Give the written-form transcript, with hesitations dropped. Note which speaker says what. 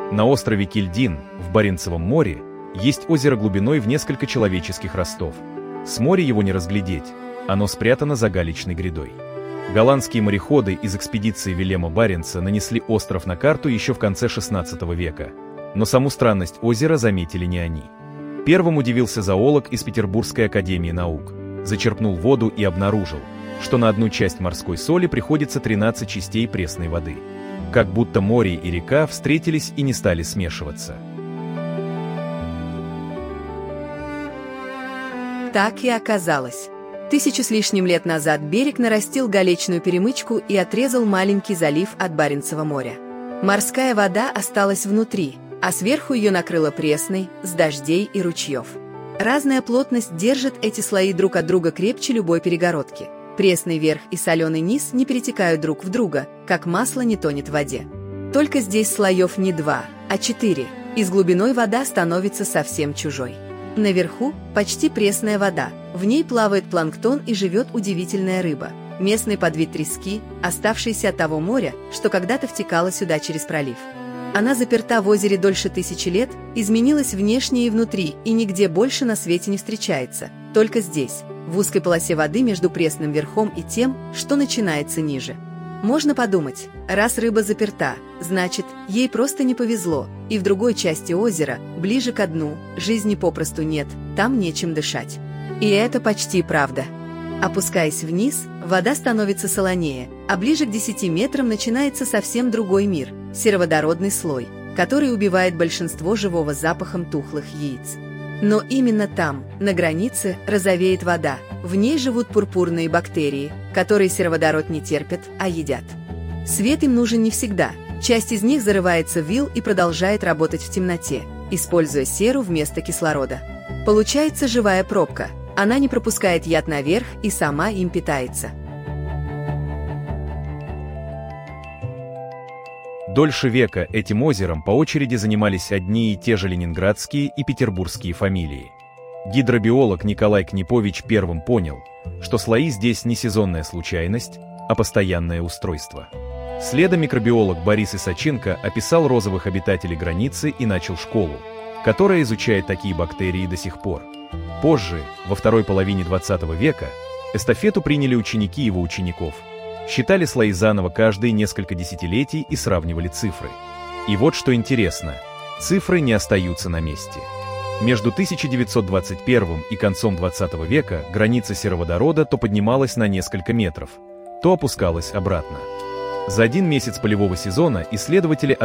Speaker 1: На острове Кильдин, в Баренцевом море, есть озеро глубиной в несколько человеческих ростов. С моря его не разглядеть, оно спрятано за галечной грядой. Голландские мореходы из экспедиции Вильяма Баренца нанесли остров на карту еще в конце XVI века, но саму странность озера заметили не они. Первым удивился зоолог из Петербургской академии наук, зачерпнул воду и обнаружил, что на одну часть морской соли приходится 13 частей пресной воды. Как будто море и река встретились и не стали смешиваться.
Speaker 2: Так и оказалось. 1000 с лишним лет назад берег нарастил галечную перемычку и отрезал маленький залив от Баренцева моря. Морская вода осталась внутри, а сверху ее накрыло пресной, с дождей и ручьев. Разная плотность держит эти слои друг от друга крепче любой перегородки. Пресный верх и соленый низ не перетекают друг в друга, как масло не тонет в воде. Только здесь слоев не 2, а 4, и с глубиной вода становится совсем чужой. Наверху почти пресная вода, в ней плавает планктон и живет удивительная рыба, местный подвид трески, оставшийся от того моря, что когда-то втекало сюда через пролив. Она заперта в озере дольше 1000 лет, изменилась внешне и внутри, и нигде больше на свете не встречается, только здесь, в узкой полосе воды между пресным верхом и тем, что начинается ниже. Можно подумать, раз рыба заперта, значит, ей просто не повезло, и в другой части озера, ближе ко дну, жизни попросту нет, там нечем дышать. И это почти правда. Опускаясь вниз, вода становится солонее, а ближе к 10 метрам начинается совсем другой мир – сероводородный слой, который убивает большинство живого запахом тухлых яиц. Но именно там, на границе, розовеет вода, в ней живут пурпурные бактерии, которые сероводород не терпят, а едят. Свет им нужен не всегда, часть из них зарывается в ил и продолжает работать в темноте, используя серу вместо кислорода. Получается живая пробка, она не пропускает яд наверх и сама им питается.
Speaker 1: Дольше века этим озером по очереди занимались одни и те же ленинградские и петербургские фамилии. Гидробиолог Николай Книпович первым понял, что слои здесь не сезонная случайность, а постоянное устройство. Следом микробиолог Борис Исаченко описал розовых обитателей границы и начал школу, которая изучает такие бактерии до сих пор. Позже, во второй половине XX века, эстафету приняли ученики его учеников. Считали слои заново каждые несколько десятилетий и сравнивали цифры. И вот что интересно, цифры не остаются на месте. Между 1921 и концом XX века граница сероводорода то поднималась на несколько метров, то опускалась обратно. За один месяц полевого сезона исследователи